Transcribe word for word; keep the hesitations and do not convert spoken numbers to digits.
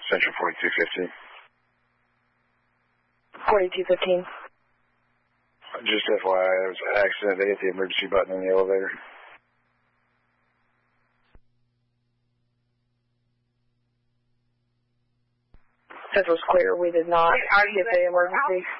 Central forty-two fifteen. forty-two fifteen. Just F Y I, there was an accident. They hit the emergency button in the elevator. Central's clear. We did not hit the emergency.